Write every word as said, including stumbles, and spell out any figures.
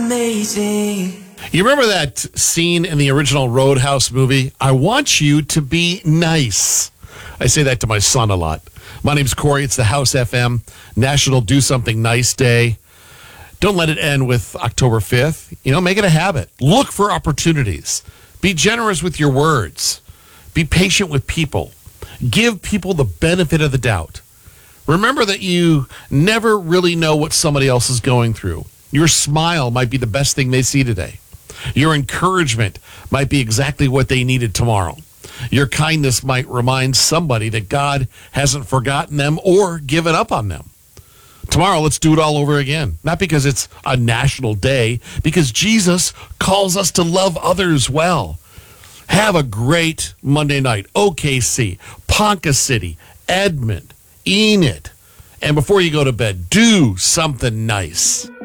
amazing. You remember that scene in the original Roadhouse movie? I want you to be nice. I say that to my son a lot. My name's Corey. It's the House F M National Do Something Nice Day. Don't let it end with October fifth. You know, make it a habit. Look for opportunities. Be generous with your words. Be patient with people. Give people the benefit of the doubt. Remember that you never really know what somebody else is going through. Your smile might be the best thing they see today. Your encouragement might be exactly what they needed tomorrow. Your kindness might remind somebody that God hasn't forgotten them or given up on them. Tomorrow, let's do it all over again. Not because it's a national day, because Jesus calls us to love others well. Have a great Monday night. O K C, Ponca City, Edmond, Enid. And before you go to bed, do something nice.